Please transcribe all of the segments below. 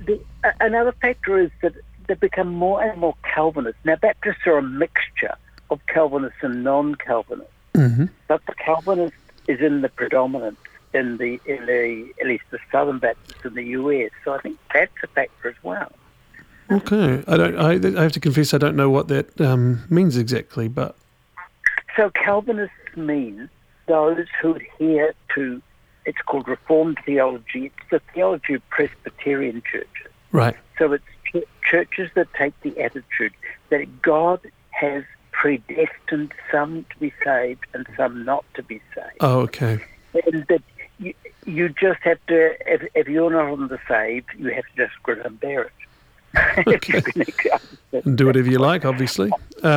Another factor is that they become more and more Calvinist. Now, Baptists are a mixture of Calvinists and non-Calvinists, but the Calvinist is in the predominance in the at least the Southern Baptists in the US. So I think that's a factor as well. Okay, I have to confess I don't know what that means exactly, but so Calvinists mean those who adhere to, it's called Reformed theology. It's the theology of Presbyterian churches. Right. So it's churches that take the attitude that God has predestined some to be saved and some not to be saved. Oh, okay. And that you just have to, if you're not on the saved, you have to just grin and bear it. Okay. And do whatever you like, obviously.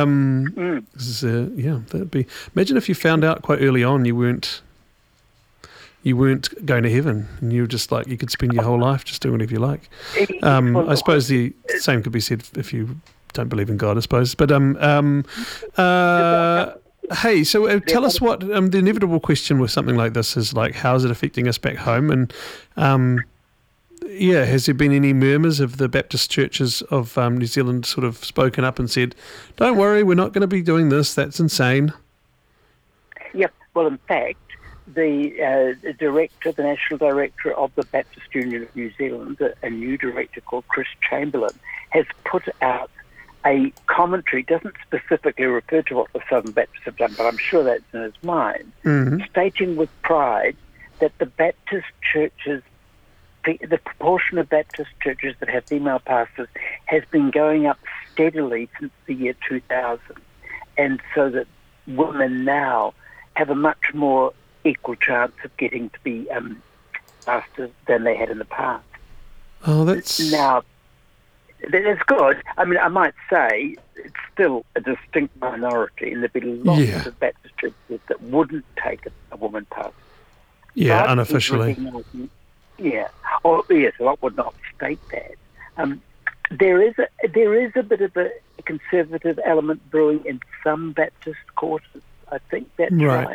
That'd be. Imagine if you found out quite early on you weren't going to heaven, and you were just like you could spend your whole life just doing whatever you like. I suppose the same could be said if you don't believe in God, I suppose. But hey, so tell us what the inevitable question with something like this is like, how is it affecting us back home? And has there been any murmurs of the Baptist churches of New Zealand sort of spoken up and said, don't worry, we're not going to be doing this, that's insane? Yep. Well, in fact, the national director of the Baptist Union of New Zealand, a new director called Chris Chamberlain, has put out a commentary, doesn't specifically refer to what the Southern Baptists have done, but I'm sure that's in his mind, stating with pride that the Baptist churches, the proportion of Baptist churches that have female pastors has been going up steadily since the year 2000. And so that women now have a much more equal chance of getting to be pastors than they had in the past. Oh, that's... Now, that's good. I mean, I might say it's still a distinct minority, and there'd be lots of Baptist churches that wouldn't take a woman pastor. Yeah, but unofficially. A lot would not state that. There is a bit of a conservative element brewing in some Baptist quarters. I think that's right.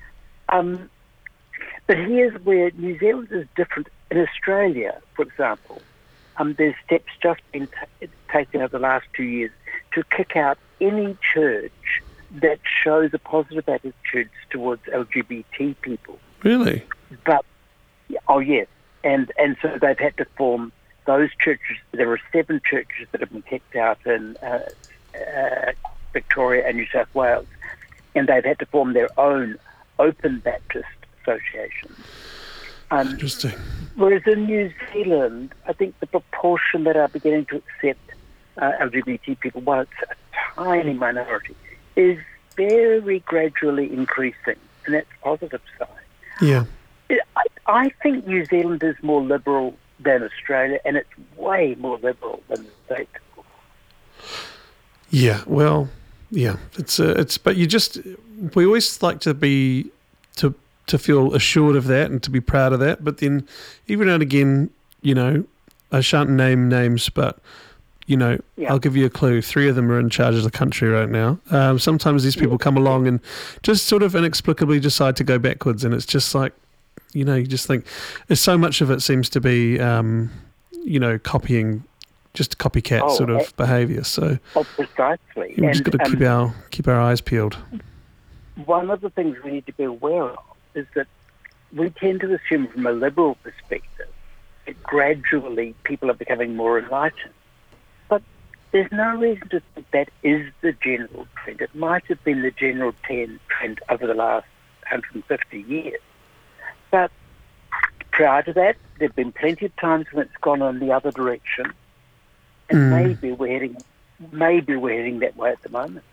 But here's where New Zealand is different. In Australia, for example, there's steps just been taken over the last 2 years to kick out any church that shows a positive attitude towards LGBT people. Really? But, yes. And so they've had to form those churches. There are 7 churches that have been kicked out in Victoria and New South Wales, and they've had to form their own open Baptist associations. Interesting. Whereas in New Zealand, I think the proportion that are beginning to accept LGBT people, while it's a tiny minority, is very gradually increasing, and that's a positive sign. Yeah. I think New Zealand is more liberal than Australia, and it's way more liberal than the States. Yeah, well, yeah, it's. But we always like to be to feel assured of that and to be proud of that. But then, every now and again, I shan't name names, but I'll give you a clue. 3 of them are in charge of the country right now. Sometimes these people come along and just sort of inexplicably decide to go backwards, and it's just like, you just think there's so much of it seems to be, copying, just copycat sort of behaviour. So, precisely. We've just got to keep our eyes peeled. One of the things we need to be aware of is that we tend to assume from a liberal perspective that gradually people are becoming more enlightened. But there's no reason to think that is the general trend. It might have been the general trend over the last 150 years. But prior to that, there have been plenty of times when it's gone in the other direction. And maybe we're heading that way at the moment.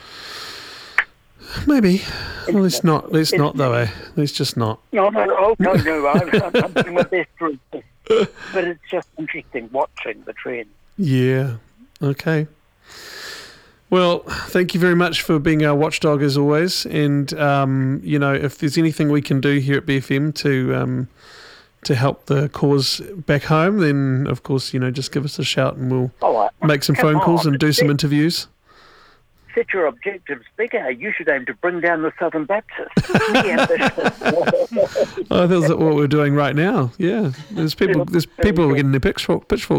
Maybe. Well, let's not though, eh? Let's just not. No. I'm doing my best to resist. But it's just interesting watching the trend. Yeah. Okay. Well, thank you very much for being our watchdog as always. And, if there's anything we can do here at BFM to help the cause back home, then, of course, just give us a shout and we'll make some phone calls and do some interviews. Set your objectives bigger. You should aim to bring down the Southern Baptists. That's what we're doing right now. Yeah, there's people who are getting their pitchforks